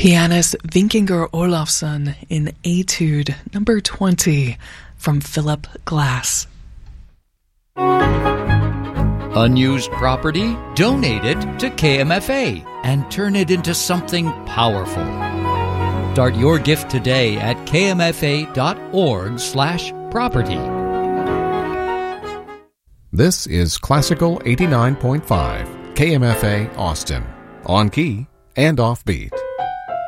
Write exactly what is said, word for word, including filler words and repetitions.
Pianist Vinkinger Olafsson in Etude number twenty from Philip Glass. Unused property? Donate it to K M F A and turn it into something powerful. Start your gift today at kmfa.org slash property. This is Classical eighty-nine point five, K M F A Austin, on key and offbeat.